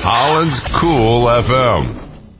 Holland's Cool FM.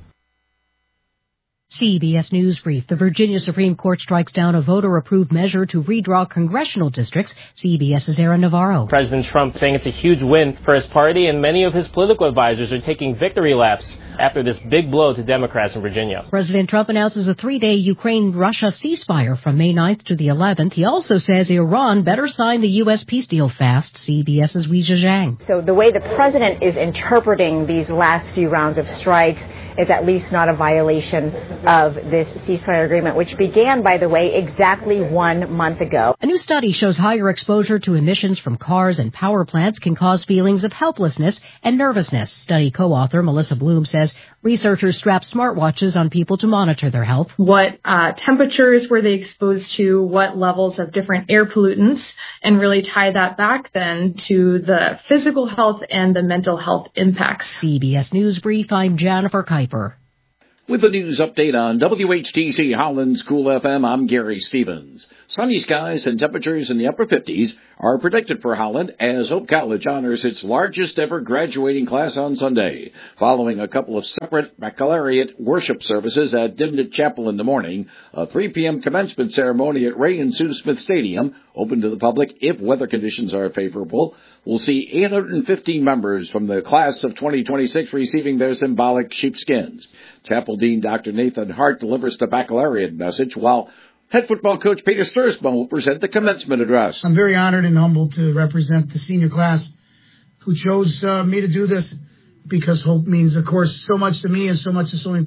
CBS News Brief. The Virginia Supreme Court strikes down a voter-approved measure to redraw congressional districts. CBS's Aaron Navarro. President Trump saying it's a huge win for his party, and many of his political advisors are taking victory laps after this big blow to Democrats in Virginia. President Trump announces a 3-day Ukraine-Russia ceasefire from May 9th to the 11th. He also says Iran better sign the U.S. peace deal fast. CBS's Weijia Zhang. So the way the president is interpreting these last few rounds of strikes is at least not a violation of this ceasefire agreement, which began, by the way, exactly 1 month ago. A new study shows higher exposure to emissions from cars and power plants can cause feelings of helplessness and nervousness. Study co-author Melissa Bloom says researchers strap smartwatches on people to monitor their health. What temperatures were they exposed to, what levels of different air pollutants, and really tie that back then to the physical health and the mental health impacts. CBS News Brief, I'm Jennifer Kuiper. With the news update on WHTC Holland's Cool FM, I'm Gary Stevens. Sunny skies and temperatures in the upper 50s are predicted for Holland as Hope College honors its largest ever graduating class on Sunday. Following a couple of separate baccalaureate worship services at Dimnit Chapel in the morning, a 3 p.m. commencement ceremony at Ray and Sue Smith Stadium, open to the public if weather conditions are favorable, will see 815 members from the class of 2026 receiving their symbolic sheepskins. Chapel Dean Dr. Nathan Hart delivers the baccalaureate message, while head football coach Peter Stursman will present the commencement address. I'm very honored and humbled to represent the senior class who chose me to do this, because hope means, of course, so much to me and so much to so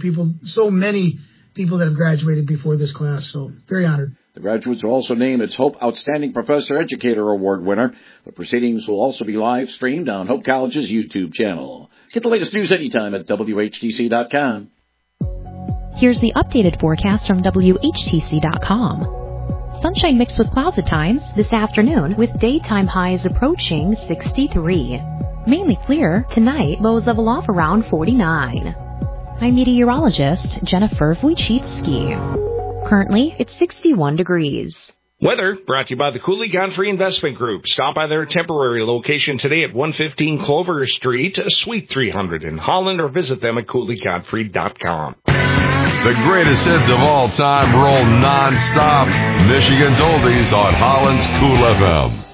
many people that have graduated before this class. So very honored. The graduates will also name its Hope Outstanding Professor Educator Award winner. The proceedings will also be live streamed on Hope College's YouTube channel. Get the latest news anytime at WHTC.com. Here's the updated forecast from WHTC.com. Sunshine mixed with clouds at times this afternoon, with daytime highs approaching 63. Mainly clear tonight, lows level off around 49. I'm meteorologist Jennifer Wojcicki. Currently, it's 61 degrees. Weather brought to you by the Cooley Godfrey Investment Group. Stop by their temporary location today at 115 Clover Street, Suite 300 in Holland, or visit them at CooleyGodfrey.com. The greatest hits of all time roll non-stop. Michigan's Oldies on Holland's Cool FM.